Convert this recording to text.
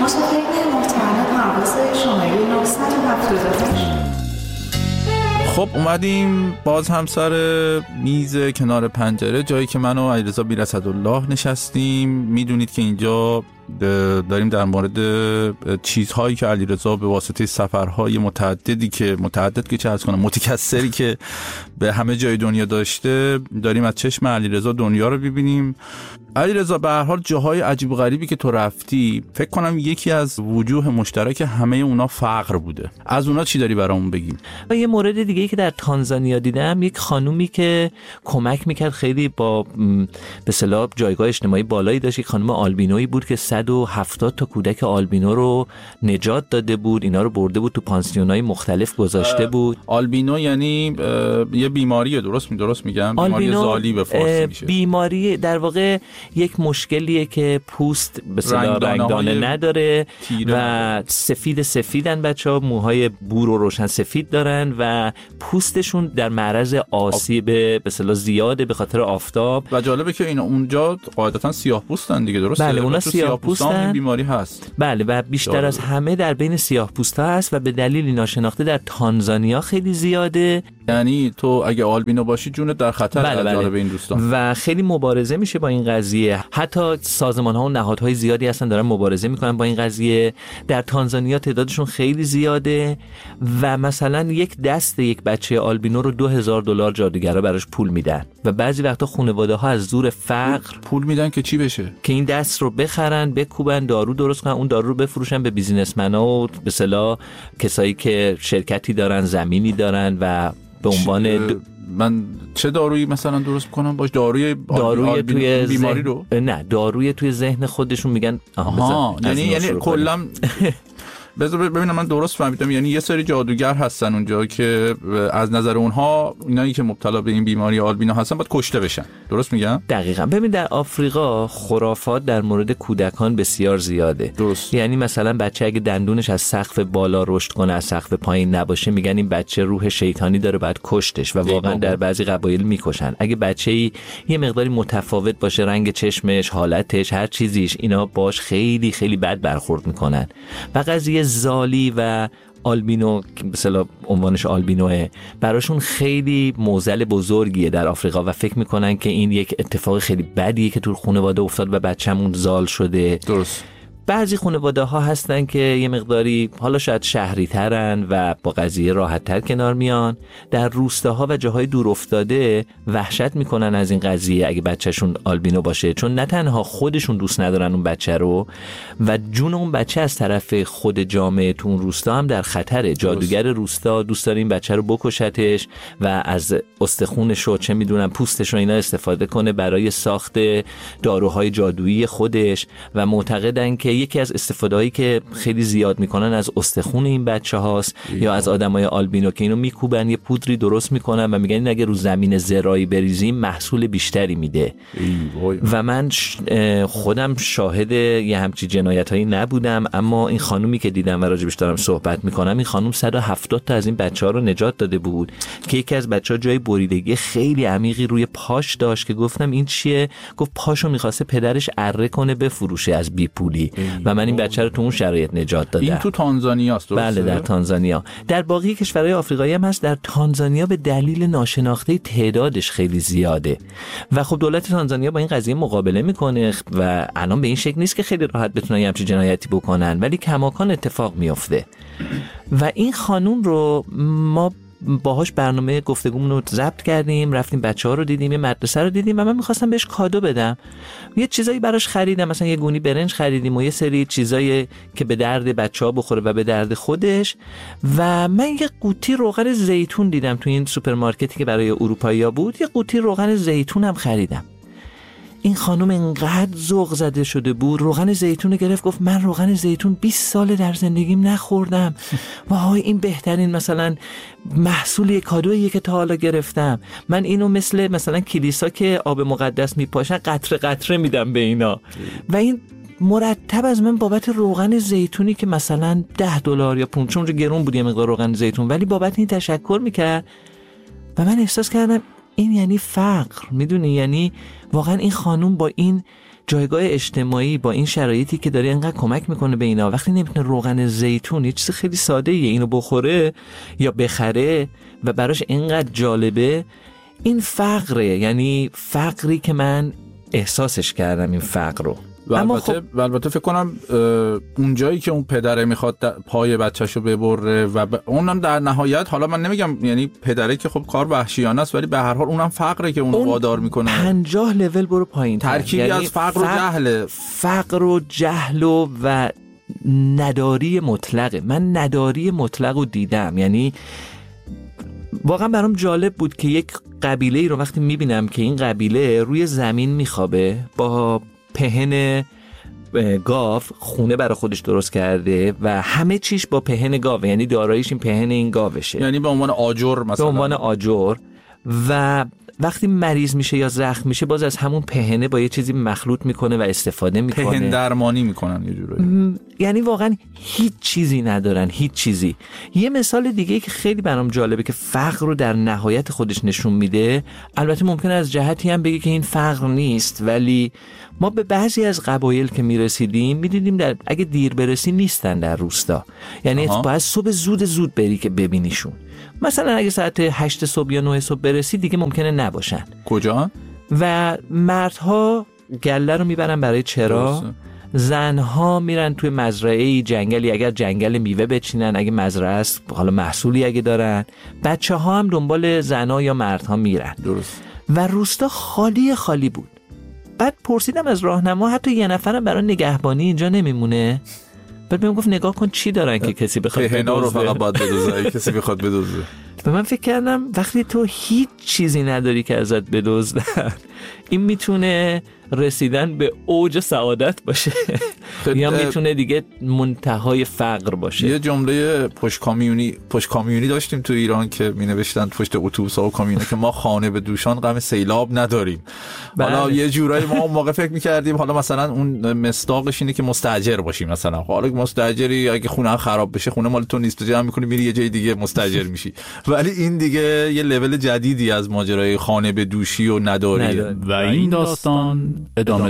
مسافرین محترم پرواز شماره 978. خب اومدیم باز هم سر میز کنار پنجره، جایی که من و علیرضا بی‌اسدالله نشستیم. میدونید که اینجا داریم در مورد چیزهایی که علیرضا به واسطه سفرهای متعدد که چه عرض کنم متکثری که به همه جای دنیا داشته، داریم از چشم علیرضا دنیا رو ببینیم. علیرضا به هر حال جاهای عجیب و غریبی که تو رفتی، فکر کنم یکی از وجوه مشترک همه اونا فقر بوده. از اونا چی داری برامون بگیم؟ یه مورد دیگه‌ای که در تانزانیا دیدم، یک خانومی که کمک میکرد، خیلی با به اصطلاح جایگاه اجتماعی بالایی داشت. یک خانم آلبینویی بود که 170 تا کودک آلبینو رو نجات داده بود، اینا رو برده بود تو پانسیونای مختلف گذاشته بود. آلبینو یعنی یه بیماریه، درست میگم؟ بیماری زالی به فارسی میشه. بیماری در واقع یک مشکلیه که پوست به اصطلاح رنگدانه نداره و سفیدن بچه‌ها، موهای بور و روشن سفید دارن و پوستشون در معرض آسیب به اصطلاح زیاده به خاطر آفتاب. و جالبه که اینا اونجا قاعدتاً سیاه‌پوستن دیگه، درسته؟ بله، اونا سیاه‌پوستن. این بیماری هست. بله، و بیشتر از همه در بین سیاه‌پوستا هست و به دلیلی ناشناخته در تانزانیا خیلی زیاده. یعنی تو اگه آلبینو باشی جونت در خطر. بله. به این دوستان و خیلی مبارزه میشه با این قضیه. حتی سازمان‌ها و نهادهای زیادی هستن دارن مبارزه میکنن با این قضیه. در تانزانیا تعدادشون خیلی زیاده و مثلا یک بچه آلبینو رو $2000 جادوگرا براش پول میدن و بعضی وقتا خانواده‌ها از زور فقر پول میدن که چی بشه؟ که این دست رو بخرن، بکوبن، دارو درست کنن، اون دارو رو بفروشن به بیزینسمن‌ها و به اصطلاح کسایی که شرکتی دارن، زمینی دارن و به عنوان من چه دارویی مثلا درست کنم باش؟ داروی توی بیماری رو؟ نه، داروی توی ذهن خودشون میگن. یعنی کلا بذار ببینم من درست فهمیدم. یعنی یه سری جادوگر هستن اونجا که از نظر اونها اینایی که مبتلا به این بیماری آلبینو هستن باید کشته بشن، درست میگم؟ دقیقاً. ببین در آفریقا خرافات در مورد کودکان بسیار زیاده. درست. یعنی مثلا بچه اگه دندونش از سقف بالا رشد کنه از سقف پایین نباشه، میگن این بچه روح شیطانی داره، باید کشتش و واقعا در بعضی قبایل میکشن. اگه بچه‌ای یه مقداری متفاوت باشه، رنگ چشمش، حالتش، هر چیزیش، اینا باش خیلی خیلی بد برخورد میکنن. و قضیه زالی و آلبینو که مثلا عنوانش آلبینوه، براشون خیلی معضل بزرگیه در آفریقا و فکر میکنن که این یک اتفاق خیلی بدیه که تو خانواده افتاد و بچه‌مون زال شده. درست. بعضی خانواده ها هستن که یه مقداری حالا شاید شهری ترن و با قضیه راحت تر کنار میان. در روستاها و جاهای دور افتاده وحشت میکنن از این قضیه اگه بچهشون آلبینو باشه، چون نه تنها خودشون دوست ندارن اون بچه رو و جون اون بچه از طرف خود جامعه تو اون روستا هم در خطره. جادوگر روستا دوست داره این بچه رو بکشتش و از استخونش و چه میدونم پوستش و اینا استفاده کنه برای ساخت داروهای جادویی خودش و معتقدن که یکی از استفاده‌هایی که خیلی زیاد میکنن از استخون این بچه هاست یا از آدمای آلبینو که اینو میکوبن، یه پودری درست میکنن و میگن این اگه رو زمین زراعی بریزیم محصول بیشتری میده. و من خودم شاهد یه همچی جنایتایی نبودم، اما این خانومی که دیدم و راجبش دارم صحبت میکنم، این خانوم 170 تا از این بچه‌ها رو نجات داده بود که یکی از بچه‌ها جای بریدگی خیلی عمیقی روی پاش داشت که گفتم این چیه؟ گفت پاشو میخواسته پدرش اره کنه بفروشه از بی پولی و من این بچه رو تو اون شرایط نجات دادم. این تو تانزانیا است؟ بله در تانزانیا. در باقی کشورهای آفریقایی هم هست. در تانزانیا به دلیل ناشناخته تعدادش خیلی زیاده و خب دولت تانزانیا با این قضیه مقابله میکنه و الان به این شکل نیست که خیلی راحت بتونن یه همچین جنایتی بکنن، ولی کماکان اتفاق میفته. و این خانوم رو ما باهاش برنامه گفتگومون رو ضبط کردیم، رفتیم بچه‌ها رو دیدیم، یه مدرسه رو دیدیم و من می‌خواستم بهش کادو بدم. یه چیزایی براش خریدم، مثلا یه گونی برنج خریدیم و یه سری چیزایی که به درد بچه‌ها بخوره و به درد خودش. و من یه قوطی روغن زیتون دیدم تو این سوپرمارکتی که برای اروپایی‌ها بود، یه قوطی روغن زیتون هم خریدم. این خانم انقدر ذوق زده شده بود، روغن زیتون گرفت، گفت من روغن زیتون 20 سال در زندگیم نخوردم. وای این بهترین مثلا محصول کادویی که تا حالا گرفتم. من اینو مثلا کلیسا که آب مقدس میپاشن قطره قطره میدم به اینا. و این مرتب از من بابت روغن زیتونی که مثلا $10 یا 5 چون گرون بود یه مقدار روغن زیتون، ولی بابت این تشکر میکرد و من احساس کردم این یعنی فقر. میدونی، یعنی واقعا این خانوم با این جایگاه اجتماعی با این شرایطی که داره اینقدر کمک میکنه به اینا، وقتی نمیتونه روغن زیتون، یه چیز خیلی ساده ایه، اینو بخوره یا بخره و براش اینقدر جالبه، این فقره. یعنی فقری که من احساسش کردم این فقر رو. و البته فکر کنم اون جایی که اون پدره میخواد پای بچه‌شو ببره و اونم در نهایت، حالا من نمیگم یعنی پدره که خب کار وحشیانه است، ولی به هر حال اونم فقره که اونو وادار میکنه 50 لول برو پایین، ترکیبی یعنی از فقر و جهل. فقر و جهل و نداری مطلقه. من نداری مطلق رو دیدم. یعنی واقعا برام جالب بود که یک قبیله ای رو وقتی میبینم که این قبیله روی زمین میخوابه با پهن گاو، خونه برای خودش درست کرده و همه چیش با پهن گاو، یعنی داراییش این پهن این گاوشه، یعنی به عنوان آجر مثلا، به عنوان آجر. و وقتی مریض میشه یا زخم میشه باز از همون پهنه با یه چیزی مخلوط میکنه و استفاده میکنه، پهن درمانی میکنن یه جورایی. یعنی واقعا هیچ چیزی ندارن، هیچ چیزی. یه مثال دیگه که خیلی برام جالبه که فقر رو در نهایت خودش نشون میده، البته ممکنه از جهتی هم بگی که این فقر نیست، ولی ما به بعضی از قبایل که میرسیدیم میدیدیم در اگه دیر برسی نیستن در روستا، یعنی باید صبح زود بری که ببینیشون. مثلا اگه ساعت 8 صبح یا 9 صبح برسی دیگه ممکنه نباشن. کجا؟ و مردها گله رو میبرن برای چرا، زنها میرن توی مزرعه جنگلی، اگر جنگل میوه بچینن، اگه مزرعه است حالا محصولی اگه دارن، بچه ها هم دنبال زنها یا مردها میرن. درست. و روستا خالی بود. بعد پرسیدم از راهنما حتی یه نفرم برای نگهبانی اینجا نمیمونه؟ بعد بهم گفت نگاه کن چی دارن که کسی بخواد پهنا رو فقط باید بدوزه، کسی بخواد بدوزه. و من فکر کردم وقتی تو هیچ چیزی نداری که ازت بدزدن، این میتونه رسیدن به اوج سعادت باشه یا میتونه دیگه منتهای فقر باشه. یه جمله پشت کامیونی داشتیم تو ایران که می نوشتن پشت اتوبوس‌ها و کامیونه که ما خانه به دوشان غم سیلاب نداریم. حالا یه جورایی ما اون موقع فکر می‌کردیم حالا مثلا اون مصداقش اینه که مستاجر باشیم، مثلا حالا مستاجری اگه خونه خراب بشه، خونه مال تو نیست، تو جمع می‌کنی میری یه جای دیگه مستاجر میشی. ولی این دیگه یه لول جدیدی از ماجرای خانه به دوشی و نداری. و این داستان ادامه